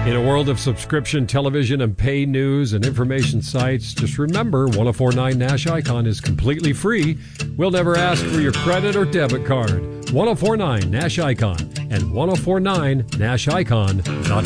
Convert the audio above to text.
In a world of subscription television and pay news and information sites, just remember 1049 Nash Icon is completely free. We'll never ask for your credit or debit card. 1049 Nash Icon and 1049nashicon.com.